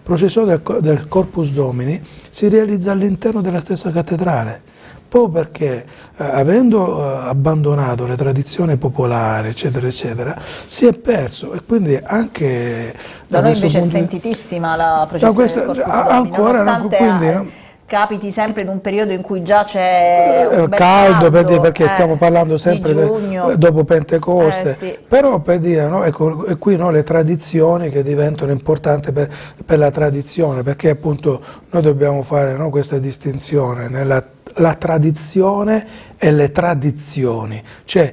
processione del Corpus Domini si realizza all'interno della stessa cattedrale, proprio perché avendo abbandonato le tradizioni popolari, eccetera, eccetera, si è perso, e quindi anche... Da noi invece è sentitissima la processione del Corpus Domini, nonostante capiti sempre in un periodo in cui già c'è un bel caldo, perché stiamo parlando sempre dopo Pentecoste, sì. Però per dire, no, ecco, e qui no, le tradizioni che diventano importanti per la tradizione, perché appunto noi dobbiamo fare, no, questa distinzione nella la tradizione e le tradizioni, cioè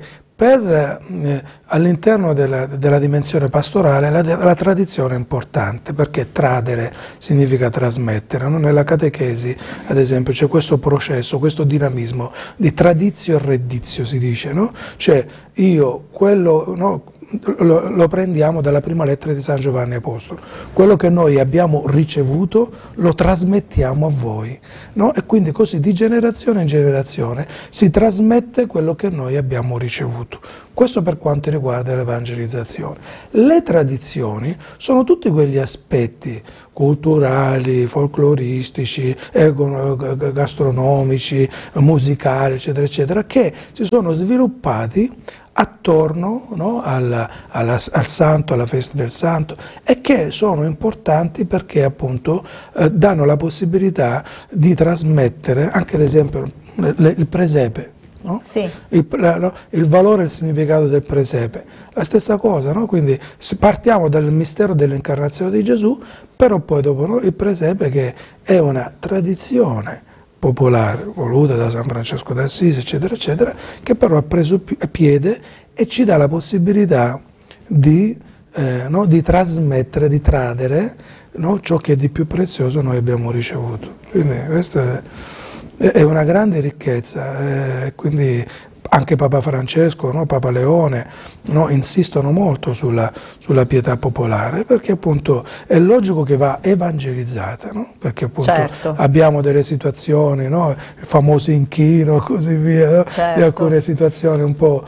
all'interno della dimensione pastorale la tradizione è importante, perché tradere significa trasmettere, no? Nella catechesi ad esempio c'è questo processo, questo dinamismo di tradizio e reddizio, si dice, no? Cioè io quello, no, lo prendiamo dalla prima lettera di San Giovanni Apostolo, quello che noi abbiamo ricevuto lo trasmettiamo a voi, no? E quindi così di generazione in generazione si trasmette quello che noi abbiamo ricevuto. Questo per quanto riguarda l'evangelizzazione. Le tradizioni sono tutti quegli aspetti culturali, folcloristici, gastronomici, musicali, eccetera, eccetera, che si sono sviluppati attorno, no, al santo, alla festa del santo, e che sono importanti perché appunto danno la possibilità di trasmettere anche ad esempio il presepe, no? Sì. Il valore e il significato del presepe, la stessa cosa, no? Quindi partiamo dal mistero dell'incarnazione di Gesù, però poi dopo, no, il presepe, che è una tradizione popolare voluta da San Francesco d'Assisi, eccetera, eccetera, che però ha preso piede e ci dà la possibilità di trasmettere, di tradere, no, ciò che di più prezioso noi abbiamo ricevuto. Quindi questa è una grande ricchezza, quindi anche Papa Francesco, no, Papa Leone, no, insistono molto sulla pietà popolare, perché appunto è logico che va evangelizzata, no? Perché appunto abbiamo delle situazioni, no, il famoso inchino e così via, no? Di alcune situazioni un po',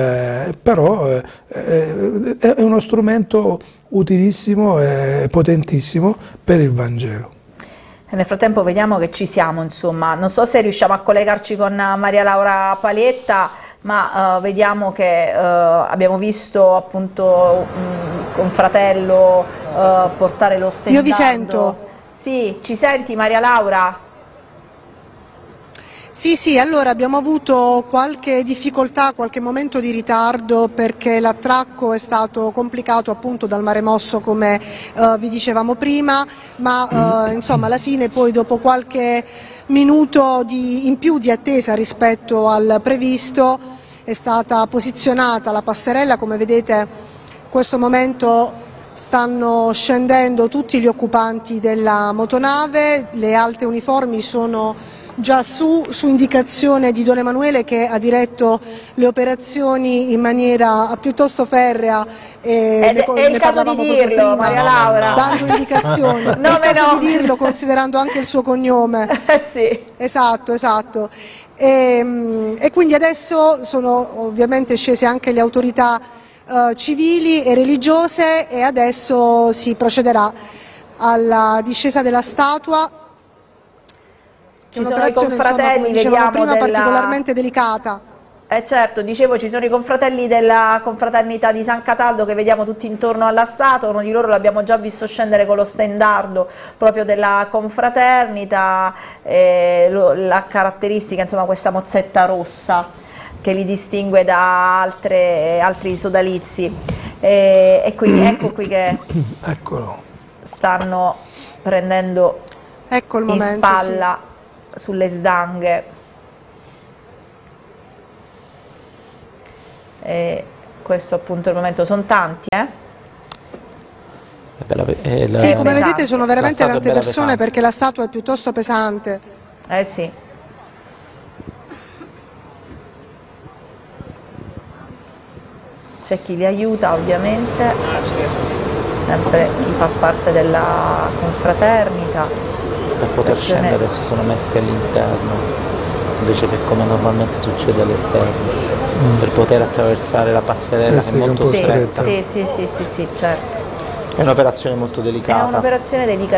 però è uno strumento utilissimo e potentissimo per il Vangelo. Nel frattempo vediamo che ci siamo, insomma, non so se riusciamo a collegarci con Maria Laura Paletta, ma vediamo che abbiamo visto appunto un confratello portare lo stendardo. Io vi sento. Sì, ci senti Maria Laura? Sì, allora abbiamo avuto qualche difficoltà, qualche momento di ritardo, perché l'attracco è stato complicato appunto dal mare mosso, come vi dicevamo prima, ma insomma alla fine poi dopo qualche minuto in più di attesa rispetto al previsto è stata posizionata la passerella. Come vedete in questo momento stanno scendendo tutti gli occupanti della motonave, le alte uniformi sono già su indicazione di Don Emanuele, che ha diretto le operazioni in maniera piuttosto ferrea, è il caso di dirlo, Maria Laura, dando indicazioni. È il caso di dirlo, considerando anche il suo cognome. Sì. Esatto. E quindi adesso sono ovviamente scese anche le autorità civili e religiose, e adesso si procederà alla discesa della statua. Ci sono i confratelli, vediamo, prima particolarmente delicata. Certo, dicevo, ci sono i confratelli della confraternita di San Cataldo che vediamo tutti intorno alla statua. Uno di loro l'abbiamo già visto scendere con lo stendardo proprio della confraternita, la caratteristica, insomma, questa mozzetta rossa che li distingue da altri sodalizi, e quindi ecco qui che stanno prendendo in spalla, sulle sdanghe, e questo appunto è il momento. Sono tanti, sì, come vedete sono veramente tante persone, perché la statua è piuttosto pesante. Sì. C'è chi li aiuta, ovviamente, sempre chi fa parte della confraternita. Per poter scendere adesso sono messi all'interno, invece che come normalmente succede all'esterno, per poter attraversare la passerella, che è molto stretta. Sì, certo. È un'operazione molto delicata. È un'operazione delicatissima.